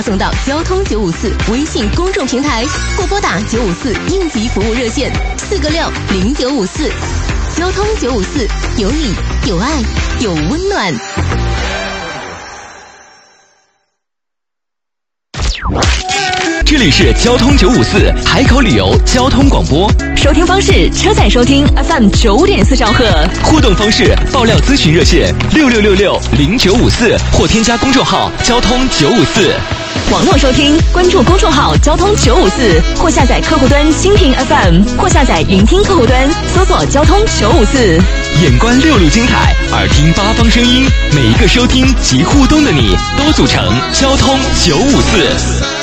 送到交通954微信公众平台，或拨打954应急服务热线4个60954。交通954，有你有爱有温暖。 这里是交通954海口旅游交通广播， 收听方式：车载收听 FM 9.4兆赫。 互动方式：爆料咨询热线66660954，或添加公众号交通954。 网络收听，关注公众号交通954，或下载客户端蜻蜓 FM， 或下载云听客户端，搜索交通954。 眼观6路精彩，耳听8方声音，每一个收听及互动的你，都组成交通954。